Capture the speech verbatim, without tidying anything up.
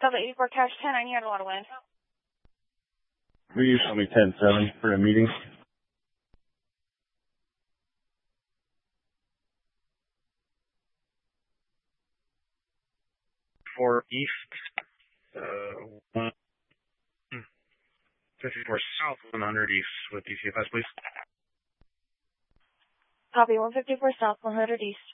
Delta eighty-four Cash ten, I need a lot of wind. We use only ten seven for a meeting. For east, uh, one, fifty-four south, one hundred east with D C F S, please. Copy, one fifty-four south, one hundred east.